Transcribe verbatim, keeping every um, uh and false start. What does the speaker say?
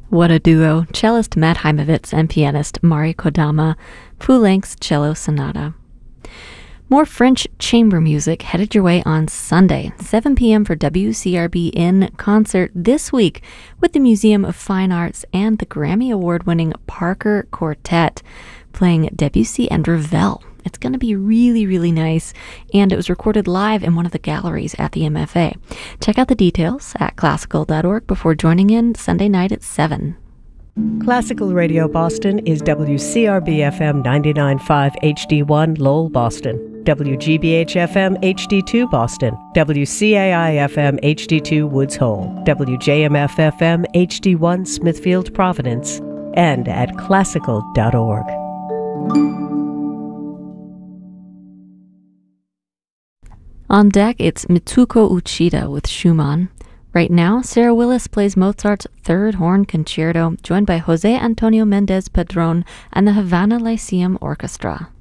What a duo, cellist Matt Heimovitz and pianist Mari Kodama, full-length cello sonata. More French chamber music headed your way on Sunday, seven p.m. for W C R B in concert this week with the Museum of Fine Arts and the Grammy Award-winning Parker Quartet playing Debussy and Ravel. It's going to be really, really nice, and it was recorded live in one of the galleries at the M F A. Check out the details at classical dot org before joining in Sunday night at seven. Classical Radio Boston is W C R B F M ninety-nine point five H D one Lowell, Boston, W G B H F M H D two Boston, W C A I F M H D two Woods Hole, W J M F F M H D one Smithfield, Providence, and at classical dot org. On deck, it's Mitsuko Uchida with Schumann. Right now, Sarah Willis plays Mozart's Third Horn Concerto, joined by Jose Antonio Mendez Padron and the Havana Lyceum Orchestra.